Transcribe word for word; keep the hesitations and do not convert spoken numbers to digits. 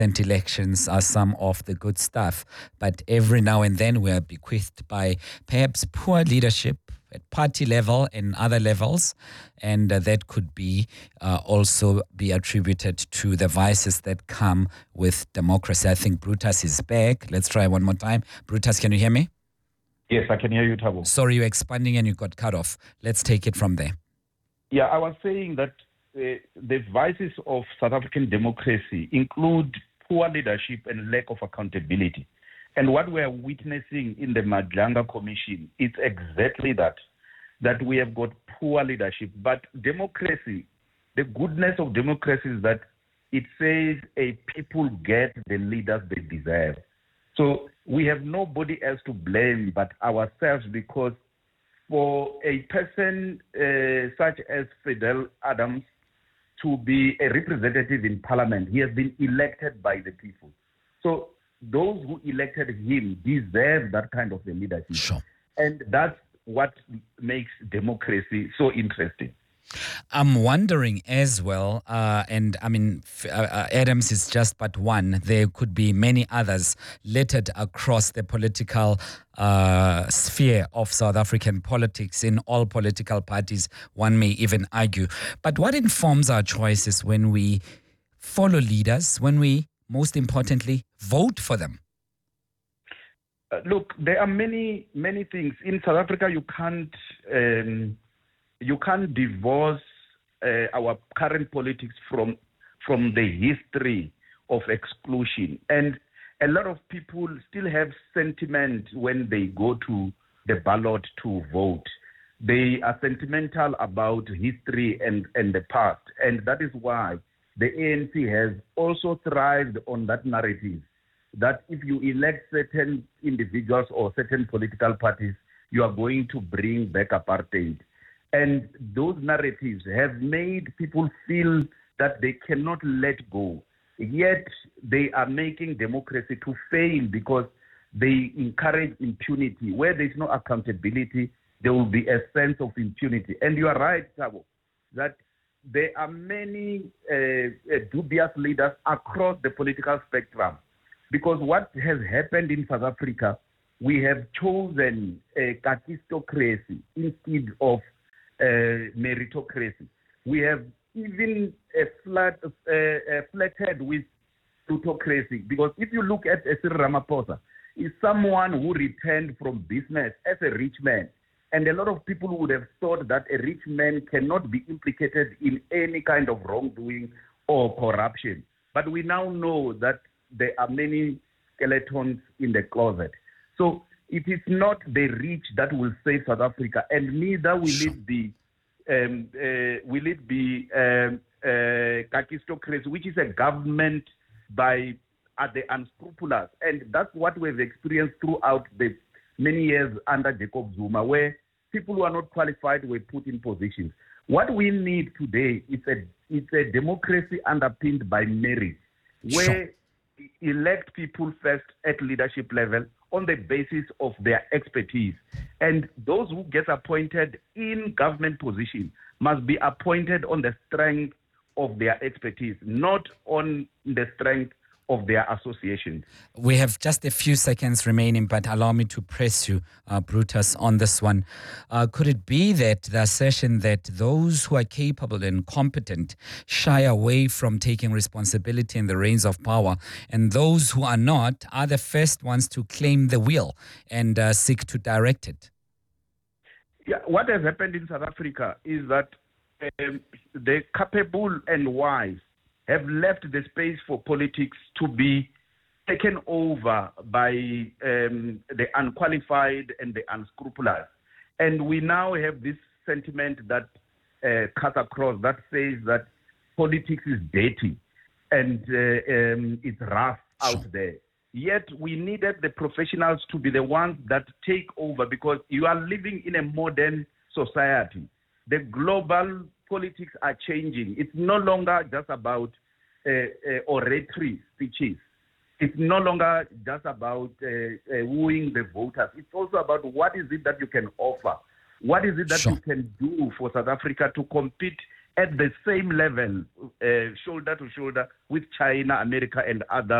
elections are some of the good stuff, but every now and then we are bequeathed by perhaps poor leadership at party level and other levels, and uh, that could be uh, also be attributed to the vices that come with democracy. I think Brutus is back. Let's try one more time. Brutus, can you hear me? Yes, I can hear you, Thabo. Sorry, you're expanding and you got cut off. Let's take it from there. Yeah, I was saying that uh, the vices of South African democracy include poor leadership and lack of accountability. And what we are witnessing in the Madlanga Commission is exactly that, that we have got poor leadership. But democracy, the goodness of democracy is that it says a people get the leaders they deserve. So we have nobody else to blame but ourselves, because for a person uh, such as Fidel Adams to be a representative in parliament, he has been elected by the people. So those who elected him deserve that kind of a leadership. Sure. And that's what makes democracy so interesting. I'm wondering as well, uh, and I mean, uh, Adams is just but one. There could be many others littered across the political uh, sphere of South African politics in all political parties, one may even argue. But what informs our choices when we follow leaders, when we, most importantly, vote for them? Uh, look, there are many, many things. In South Africa, you can't... Um, You can't divorce uh, our current politics from from the history of exclusion. And a lot of people still have sentiment when they go to the ballot to vote. They are sentimental about history and, and the past. And that is why the A N C has also thrived on that narrative, that if you elect certain individuals or certain political parties, you are going to bring back apartheid. And those narratives have made people feel that they cannot let go. Yet they are making democracy to fail because they encourage impunity. Where there is no accountability, there will be a sense of impunity. And you are right, Thabo, that there are many uh, dubious leaders across the political spectrum. Because what has happened in South Africa, we have chosen a kakistocracy instead of Uh, meritocracy. We have even a flat, uh, uh, flattered with plutocracy, because if you look at uh, Cyril Ramaphosa, is someone who returned from business as a rich man, and a lot of people would have thought that a rich man cannot be implicated in any kind of wrongdoing or corruption. But we now know that there are many skeletons in the closet. So it is not the rich that will save South Africa, and neither will it be um, uh, will it be um, uh, kakistocracy, which is a government by uh, the unscrupulous. And that's what we've experienced throughout the many years under Jacob Zuma, where people who are not qualified were put in positions. What we need today is a it's a democracy underpinned by merit, where sure. elect people first at leadership level on the basis of their expertise. And those who get appointed in government position must be appointed on the strength of their expertise, not on the strength of their association. We have just a few seconds remaining, but allow me to press you, uh, Brutus, on this one. Uh, could it be that the assertion that those who are capable and competent shy away from taking responsibility in the reins of power, and those who are not are the first ones to claim the wheel and uh, seek to direct it? Yeah, what has happened in South Africa is that um, the capable and wise have left the space for politics to be taken over by um, the unqualified and the unscrupulous. And we now have this sentiment that uh, cuts across that says that politics is dirty and uh, um, it's rough out there. Yet we needed the professionals to be the ones that take over, because you are living in a modern society. The global politics are changing. It's no longer just about uh, uh, oratory speeches. It's no longer just about uh, uh, wooing the voters. It's also about what is it that you can offer? What is it that sure. you can do for South Africa to compete at the same level, uh, shoulder to shoulder with China, America, and other